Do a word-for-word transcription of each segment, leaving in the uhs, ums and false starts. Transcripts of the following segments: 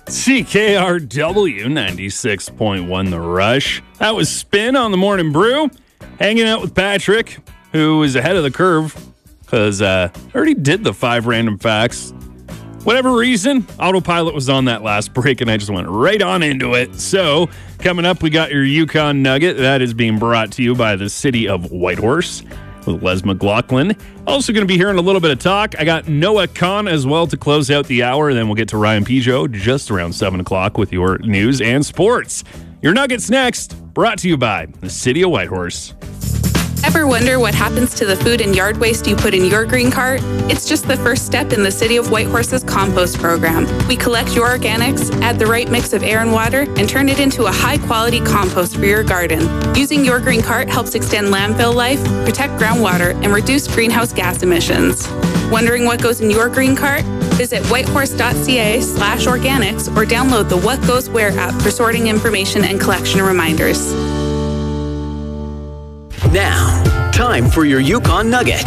C K R W ninety-six point one The Rush. That was Spin on the Morning Brew. Hanging out with Patrick, who is ahead of the curve because uh, I already did the five random facts. Whatever reason, autopilot was on that last break, and I just went right on into it. So, coming up, we got your Yukon Nugget. That is being brought to you by the city of Whitehorse with Les McLaughlin. Also going to be hearing a little bit of talk. I got Noah Kahn as well to close out the hour. Then we'll get to Ryan Pigeot just around seven o'clock with your news and sports. Your Nuggets next, brought to you by the city of Whitehorse. Ever wonder what happens to the food and yard waste you put in your green cart? It's just the first step in the City of Whitehorse's compost program. We collect your organics, add the right mix of air and water, and turn it into a high-quality compost for your garden. Using your green cart helps extend landfill life, protect groundwater, and reduce greenhouse gas emissions. Wondering what goes in your green cart? Visit whitehorse.ca slash organics or download the What Goes Where app for sorting information and collection reminders. Now, time for your Yukon Nugget.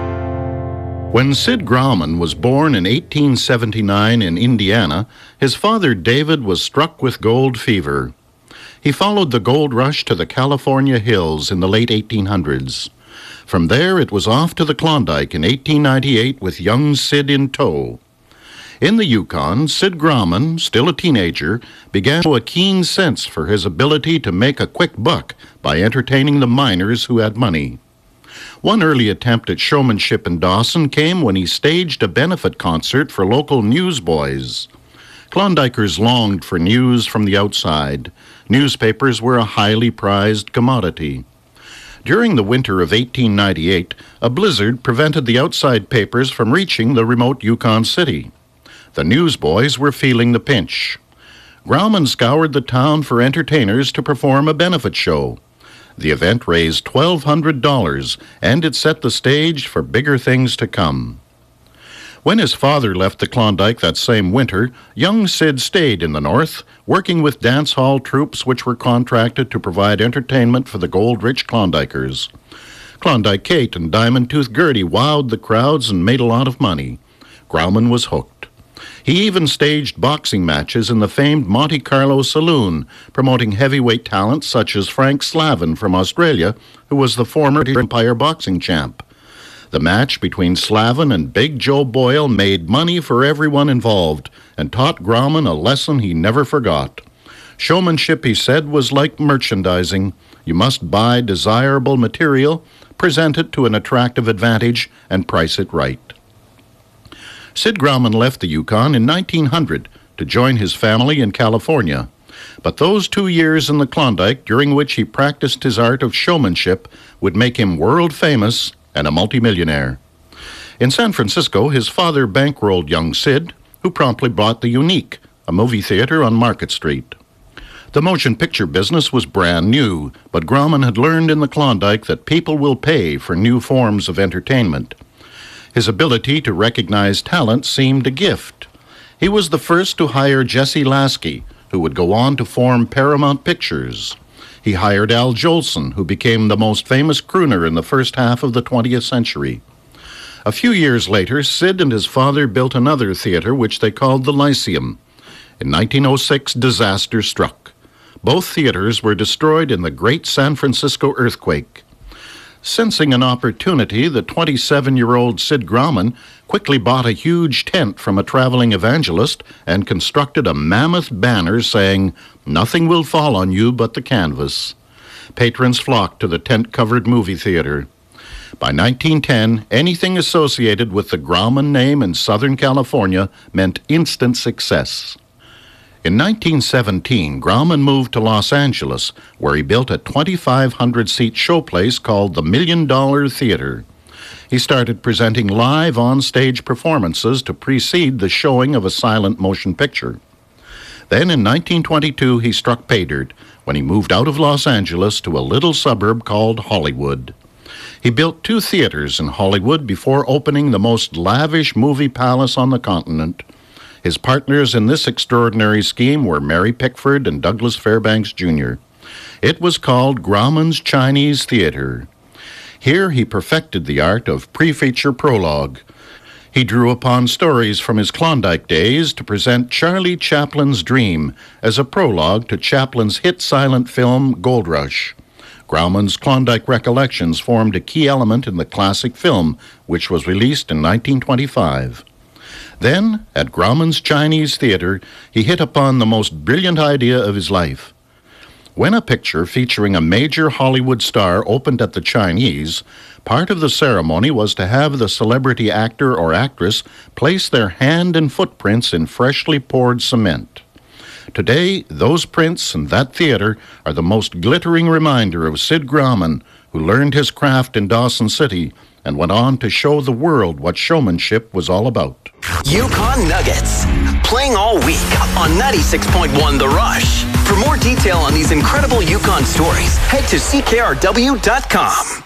When Sid Grauman was born in eighteen seventy-nine in Indiana, his father David was struck with gold fever. He followed the gold rush to the California hills in the late eighteen hundreds. From there, it was off to the Klondike in eighteen ninety-eight with young Sid in tow. In the Yukon, Sid Grauman, still a teenager, began to show a keen sense for his ability to make a quick buck by entertaining the miners who had money. One early attempt at showmanship in Dawson came when he staged a benefit concert for local newsboys. Klondikers longed for news from the outside. Newspapers were a highly prized commodity. During the winter of eighteen ninety-eight, a blizzard prevented the outside papers from reaching the remote Yukon city. The newsboys were feeling the pinch. Grauman scoured the town for entertainers to perform a benefit show. The event raised twelve hundred dollars, and it set the stage for bigger things to come. When his father left the Klondike that same winter, young Sid stayed in the north, working with dance hall troupes which were contracted to provide entertainment for the gold-rich Klondikers. Klondike Kate and Diamond Tooth Gertie wowed the crowds and made a lot of money. Grauman was hooked. He even staged boxing matches in the famed Monte Carlo Saloon, promoting heavyweight talents such as Frank Slavin from Australia, who was the former Empire boxing champ. The match between Slavin and Big Joe Boyle made money for everyone involved and taught Grauman a lesson he never forgot. Showmanship, he said, was like merchandising. You must buy desirable material, present it to an attractive advantage, and price it right. Sid Grauman left the Yukon in nineteen hundred to join his family in California. But those two years in the Klondike, during which he practiced his art of showmanship, would make him world famous and a multimillionaire. In San Francisco, his father bankrolled young Sid, who promptly bought the Unique, a movie theater on Market Street. The motion picture business was brand new, but Grauman had learned in the Klondike that people will pay for new forms of entertainment. His ability to recognize talent seemed a gift. He was the first to hire Jesse Lasky, who would go on to form Paramount Pictures. He hired Al Jolson, who became the most famous crooner in the first half of the twentieth century. A few years later, Sid and his father built another theater, which they called the Lyceum. In nineteen oh six, disaster struck. Both theaters were destroyed in the Great San Francisco earthquake. Sensing an opportunity, the twenty-seven-year-old Sid Grauman quickly bought a huge tent from a traveling evangelist and constructed a mammoth banner saying, "Nothing will fall on you but the canvas." Patrons flocked to the tent-covered movie theater. By nineteen ten, anything associated with the Grauman name in Southern California meant instant success. In nineteen seventeen, Grauman moved to Los Angeles, where he built a twenty-five hundred seat showplace called the Million Dollar Theater. He started presenting live on-stage performances to precede the showing of a silent motion picture. Then in nineteen twenty-two, he struck pay dirt when he moved out of Los Angeles to a little suburb called Hollywood. He built two theaters in Hollywood before opening the most lavish movie palace on the continent. His partners in this extraordinary scheme were Mary Pickford and Douglas Fairbanks, Junior It was called Grauman's Chinese Theater. Here he perfected the art of pre-feature prologue. He drew upon stories from his Klondike days to present Charlie Chaplin's Dream as a prologue to Chaplin's hit silent film Gold Rush. Grauman's Klondike recollections formed a key element in the classic film, which was released in nineteen twenty-five. Then, at Grauman's Chinese Theater, he hit upon the most brilliant idea of his life. When a picture featuring a major Hollywood star opened at the Chinese, part of the ceremony was to have the celebrity actor or actress place their hand and footprints in freshly poured cement. Today, those prints and that theater are the most glittering reminder of Sid Grauman, who learned his craft in Dawson City and went on to show the world what showmanship was all about. Yukon Nuggets, playing all week on ninety-six point one The Rush. For more detail on these incredible Yukon stories, head to C K R W dot com.